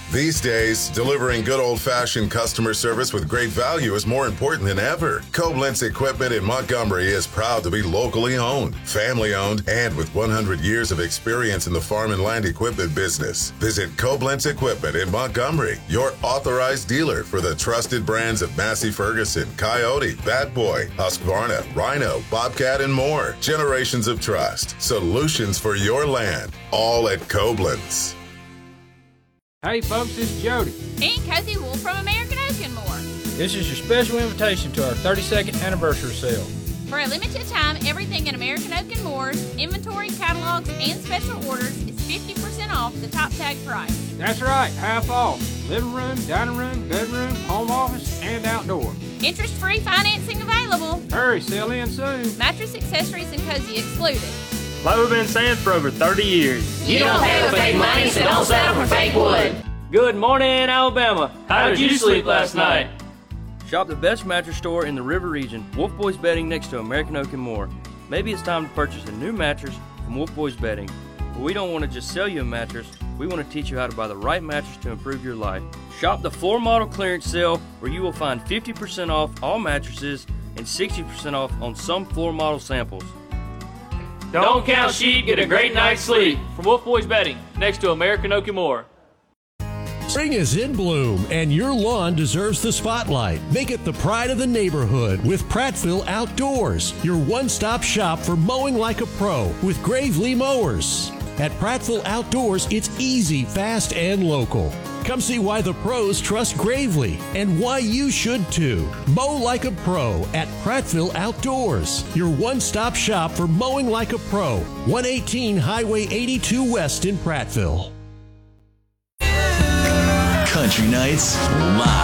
These days, delivering good old-fashioned customer service with great value is more important than ever. Koblenz Equipment in Montgomery is proud to be locally owned, family-owned, and with 100 years of experience in the farm and land equipment business. Visit Koblenz Equipment in Montgomery, your authorized dealer for the trusted brands of Massey Ferguson, Coyote, Bad Boy, Husqvarna, Rhino, Bobcat, and more. Generations of trust. Solutions for your land. All at Koblenz. Hey folks, this is Jody. And Cozy Wool from American Oak and More. This is your special invitation to our 32nd anniversary sale. For a limited time, everything at American Oak and Moore's, inventory, catalogs, and special orders is 50% off the top tag price. That's right, half off. Living room, dining room, bedroom, home office, and outdoor. Interest-free financing available. Hurry, sell in soon. Mattress, accessories, and cozy excluded. Like we've been saying for over 30 years. You don't pay with fake money, so don't settle for fake wood. Good morning, Alabama. How did you sleep last night? Shop the best mattress store in the River region, Wolf Boys Bedding next to American Oak and More. Maybe it's time to purchase a new mattress from Wolf Boys Bedding. But we don't want to just sell you a mattress, we want to teach you how to buy the right mattress to improve your life. Shop the floor model clearance sale where you will find 50% off all mattresses and 60% off on some floor model samples. Don't count sheep, get a great night's sleep. From Wolf Boys Bedding, next to American Oak and More. Spring is in bloom, and your lawn deserves the spotlight. Make it the pride of the neighborhood with Prattville Outdoors, your one-stop shop for mowing like a pro with Gravely Mowers. At Prattville Outdoors, it's easy, fast, and local. Come see why the pros trust Gravely and why you should too. Mow like a pro at Prattville Outdoors, your one-stop shop for mowing like a pro. 118 Highway 82 West in Prattville. Country Nights Live.